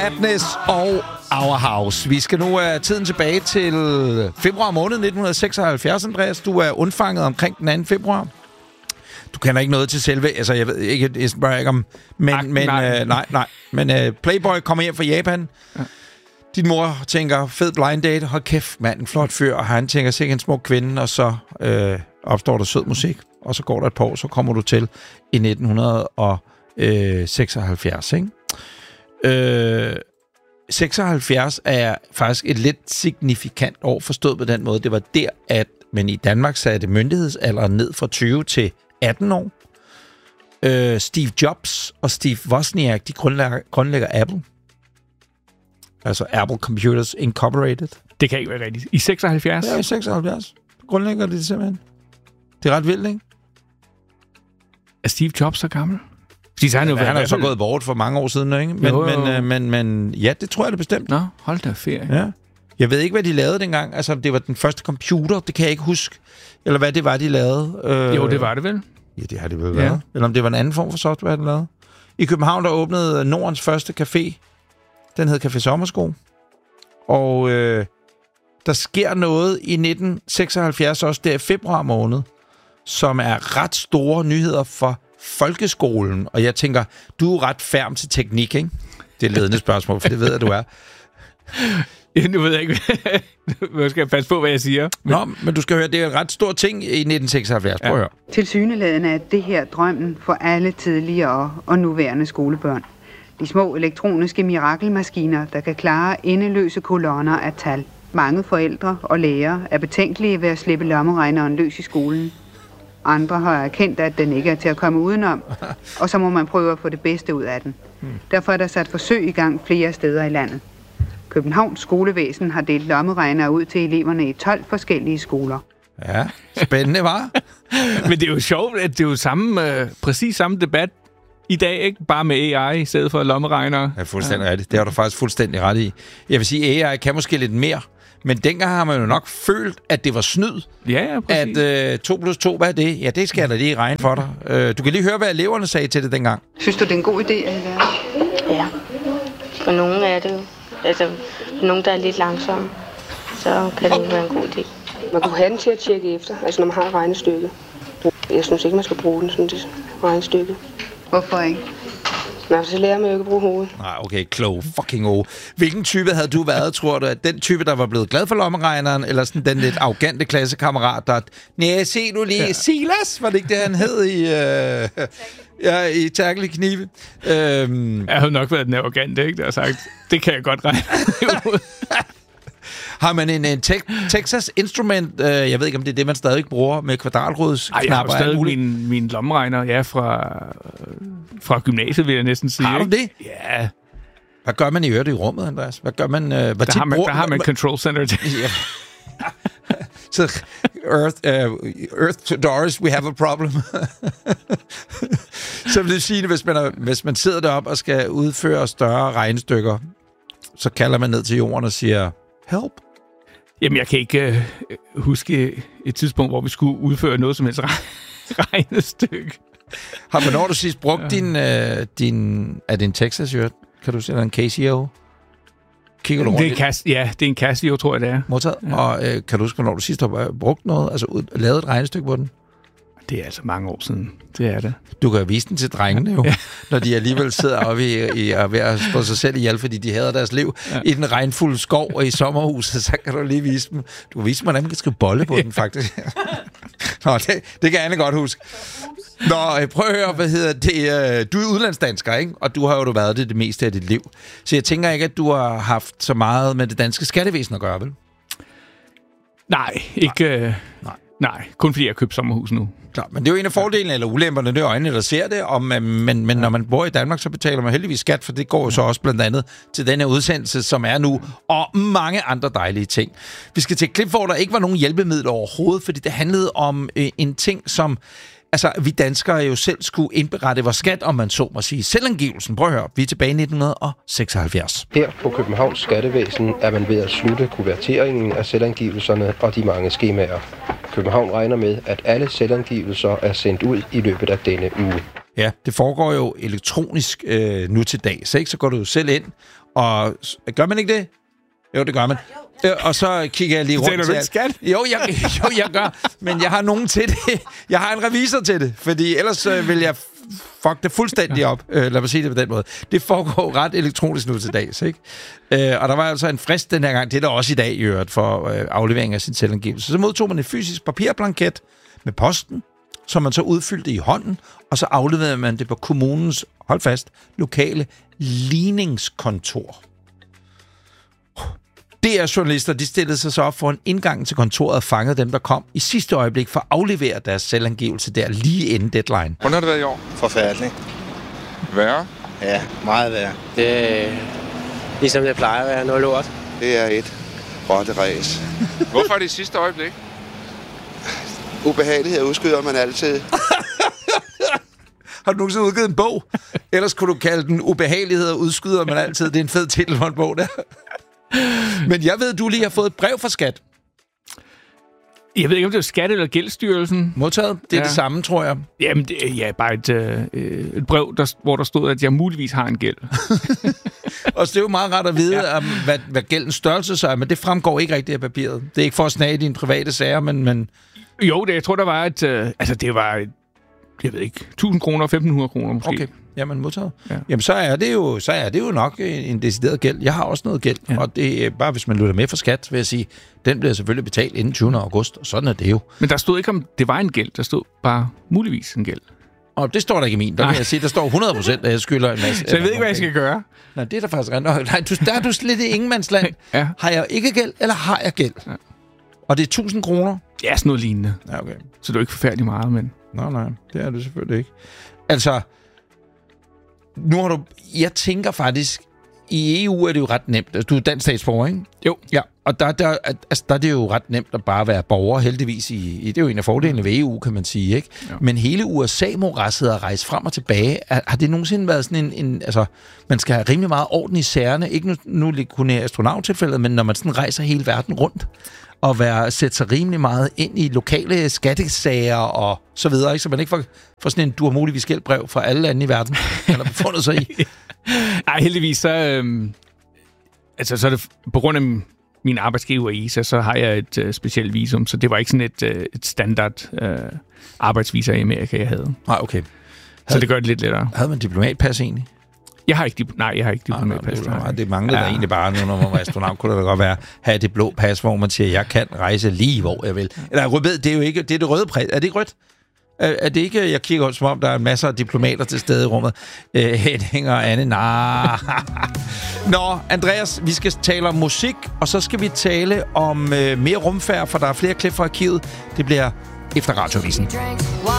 Madness og Our House. Vi skal nu tiden tilbage til februar måned 1976, Andreas. Du er undfanget omkring den 2. februar. Du kender ikke noget til selve... Altså, jeg ved ikke, jeg spørger ikke om... Men Playboy kommer hjem fra Japan. Ja. Din mor tænker, fed blind date. Hold kæft, mand, en flot fyr. Og han tænker, sikkert en smuk kvinde. Og så opstår der sød musik. Og så går der et par år, så kommer du til i 1976, ikke? 76 er faktisk et lidt signifikant år, forstået på den måde. Det var der, at man i Danmark satte myndighedsalderen ned fra 20 til 18 år. Steve Jobs og Steve Wozniak, de grundlægger Apple. Altså Apple Computers Incorporated. Det kan ikke være rigtigt. I 76? Ja, i 76. Grundlægger det simpelthen. Det er ret vildt, ikke? Er Steve Jobs så gammel? Han er jo så gået bort for mange år siden, ikke? Men ja, det tror jeg det bestemt. Nå, hold da ferie. Ja. Jeg ved ikke, hvad de lavede dengang. Altså, det var den første computer, det kan jeg ikke huske. Eller hvad det var, de lavede. Jo, det var det vel? Ja, det har det vel været. Eller om det var en anden form for software, de lavede. I København, der åbnede Nordens første café. Den hed Café Sommersko. Og der sker noget i 1976, også der i februar måned, som er ret store nyheder for folkeskolen. Og jeg tænker, du er ret færm til teknik, ikke? Det er et ledende spørgsmål, for det ved jeg, du er. Ja, nu ved jeg ikke, jeg skal passe på, hvad jeg siger. Men du skal høre, det er en ret stor ting i 1976. Prøv at høre. Tilsyneladende er det her drømmen for alle tidligere og nuværende skolebørn. De små elektroniske mirakelmaskiner, der kan klare endeløse kolonner af tal. Mange forældre og lærere er betænkelige ved at slippe lommeregneren løs i skolen. Andre har erkendt, at den ikke er til at komme udenom, og så må man prøve at få det bedste ud af den. Derfor er der sat forsøg i gang flere steder i landet. Københavns skolevæsen har delt lommeregnere ud til eleverne i 12 forskellige skoler. Ja, spændende, hva'? Men det er jo sjovt, at det er jo præcis samme debat i dag, ikke? Bare med AI i stedet for lommeregnere. Ja, fuldstændig rigtigt. Det har du faktisk fuldstændig ret i. Jeg vil sige, AI kan måske lidt mere, men dengang har man jo nok følt, at det var snyd. Ja, præcis. At 2 plus 2, hvad er det? Ja, det skal jeg da lige regne for dig. Du kan lige høre, hvad eleverne sagde til det dengang. Synes du, det er en god idé, at I lærer? Ja. For nogle er det altså nogle, der er lidt langsomme, så kan det være en god idé. Man kunne have den til at tjekke efter, altså når man har et regnestykke. Jeg synes ikke, man skal bruge den sådan et regnestykke. Hvorfor ikke? Nej, så lærer man jo ikke at bruge hovedet. Nej, okay, klog fucking o. Hvilken type havde du været, tror du? At den type, der var blevet glad for lommeregneren, eller sådan den lidt arrogante klassekammerat, der... Næh, se nu lige, Silas, var det ikke det, han hed i Terkel i Knive? Jeg havde nok været den arrogante, ikke? Der har sagt, det kan jeg godt regne ud. Har man en Texas Instrument, jeg ved ikke, om det er det, man stadig bruger med kvadratrudsknapper? Jeg har stadig min lommeregner, fra gymnasiet, vil jeg næsten sige. Har du det? Ja. Hvad gør man i øvrigt i rummet, Andreas? Hvad gør man? Der har man Control Center til. Ja. Så Earth to Doris, we have a problem. Så vil det sige, hvis man sidder deroppe og skal udføre større regnestykker, så kalder man ned til jorden og siger, help. Jamen, jeg kan ikke huske et tidspunkt, hvor vi skulle udføre noget som helst regnestykke. Hvornår du sidst brugt din... Er det en Texas-jørt? Kan du se, der en Casio? Kigger du rundt? Det er en Casio, tror jeg, det er. Modtaget. Ja. Og kan du huske, hvornår du sidst har brugt noget? Altså lavet et regnestykke på den? Det er altså mange år siden. Det er det. Du kan vise den til drengene jo, når de alligevel sidder oppe og ved at slå sig selv ihjel, fordi de hader deres liv i den regnfulde skov og i sommerhuset, så kan du lige vise dem. Du kan vise dem, hvordan man kan skrive bolle på den, faktisk. Nå, det kan Anne godt huske. Nå, prøv at høre, hvad hedder det? Du er udlandsdansker, ikke? Og du har jo været det meste af dit liv. Så jeg tænker ikke, at du har haft så meget med det danske skattevæsen at gøre, vel? Nej, ikke... Nej, kun fordi jeg har købt sommerhus nu. Klar, men det er jo en af fordelene eller ulemperne, det er øjnene, der ser det. Men når man bor i Danmark, så betaler man heldigvis skat, for det går jo så også blandt andet til denne udsendelse, som er nu, og mange andre dejlige ting. Vi skal til et klip, hvor der ikke var nogen hjælpemidler overhovedet, fordi det handlede om en ting, som... Altså, vi danskere jo selv skulle indberette vores skat, om man så må sige. Selvangivelsen, prøv at høre, vi er tilbage i 1976. Her på Københavns Skattevæsen er man ved at slutte kuverteringen af selvangivelserne og de mange skemaer. København regner med, at alle selvangivelser er sendt ud i løbet af denne uge. Ja, det foregår jo elektronisk nu til dags, ikke? Så går du jo selv ind, og gør man ikke det? Jo, det gør man. Og så kigger jeg lige rundt til... Du ikke skat? Jo, jeg gør, men jeg har nogen til det. Jeg har en revisor til det, fordi ellers vil jeg fuck det fuldstændig op. Lad mig sige det på den måde. Det foregår ret elektronisk nu til dags, ikke? Og der var altså en frist den her gang, det er der også i dag i øvrigt, for aflevering af sin selvangivelse. Så modtog man en fysisk papirblanket med posten, som man så udfyldte i hånden, og så afleverede man det på kommunens, hold fast, lokale ligningskontor. DR-journalister, de stillede sig så op for en indgang til kontoret og fangede dem, der kom i sidste øjeblik for at aflevere deres selvangivelse der lige inden deadline. Hvordan har det været i år? Forfærdeligt. Værre? Ja, meget værre. Det er ligesom det plejer at være noget lort. Det er et rotteræs. Hvorfor er det i sidste øjeblik? Ubehagelighed udskyder man altid. Har du nogensinde udgivet en bog? Ellers kunne du kalde den ubehagelighed udskyder man altid. Det er en fed titel for en bog der. Men jeg ved, du lige har fået et brev fra Skat. Jeg ved ikke, om det er Skat eller Gældsstyrelsen. Modtaget? Det er det samme, tror jeg. Jamen, bare et brev, hvor der stod, at jeg muligvis har en gæld. Og det er jo meget rart at vide, om, hvad gældens størrelse så er, men det fremgår ikke rigtigt af papiret. Det er ikke for at snage dine private sager, men... Jo, jeg tror, der var det var jeg ved ikke, 1.000 kroner, 1.500 kroner måske. Okay, jamen modtaget. Ja. Jamen så er det jo nok en decideret gæld. Jeg har også noget gæld, og det er bare, hvis man lytter med for Skat, vil jeg sige, den bliver selvfølgelig betalt inden 20. august, og sådan er det jo. Men der stod ikke, om det var en gæld, der stod bare muligvis en gæld. Og det står der ikke i min. Der kan jeg sige, der står 100%, at jeg skylder en masse. Så jeg ved ikke, hvad jeg skal gøre. Nej, det er der faktisk rent. Nej, der er du slet i ingenmandsland. Ja. Har jeg ikke gæld, eller har jeg gæld? Ja. Og det er 1.000 kroner? Ja, sådan noget lignende. Ja, okay. Så det er jo ikke forfærdeligt meget, men... Nej, det er det selvfølgelig ikke. Altså, nu har du... Jeg tænker faktisk, i EU er det jo ret nemt. Altså, du er dansk statsborger, ikke? Jo. Ja, og der er det jo ret nemt at bare være borger, heldigvis. Det er jo en af fordelene ved EU, kan man sige, ikke? Ja. Men hele USA-morasset at rejse frem og tilbage, har det nogensinde været sådan en... Altså, man skal have rimelig meget orden i sagerne. Ikke nu kun i astronauttilfældet, men når man sådan rejser hele verden rundt, og sætte sig rimelig meget ind i lokale skattesager og så videre, ikke? Så man ikke får sådan en, du har muligvis gældbrev fra alle lande i verden, eller befundet sig i. Nej, heldigvis så er det på grund af min arbejdsgiver i ISA, så har jeg et specielt visum, så det var ikke sådan et standard arbejdsvisa i Amerika, jeg havde. Nej, okay. Så det gør det lidt lettere. Havde man diplomatpas egentlig? Jeg har ikke diplomatpas. Det manglede der egentlig bare nu, når man var astronaut. Kunne det godt være, have det blå pas, hvor man siger, jeg kan rejse lige, hvor jeg vil. Eller rødbed, det er jo ikke, det er det røde præg. Er det ikke rødt? Er det ikke, jeg kigger som om, der er masser af diplomater til stede i rummet. Henning og Anne, Nå, Andreas, vi skal tale om musik, og så skal vi tale om mere rumfærd, for der er flere klip fra arkivet. Det bliver efter Radioavisen.